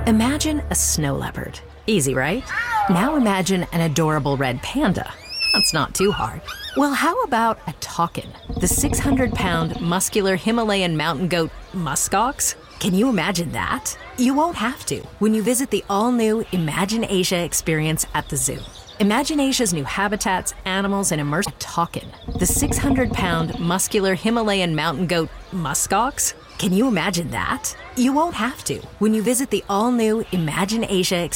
Imagine a snow leopard. Easy, right? Now imagine an adorable red panda. That's not too hard. Well, how about a takin, the 600-pound muscular Himalayan mountain goat muskox? Can you imagine that? You won't have to when you visit the all-new Imagine Asia experience at the zoo. Imagine Asia's new habitats, animals, and immersive takin, the 600-pound muscular Himalayan mountain goat muskox. Can you imagine that? You won't have to when you visit the all-new Imagine Asia experience.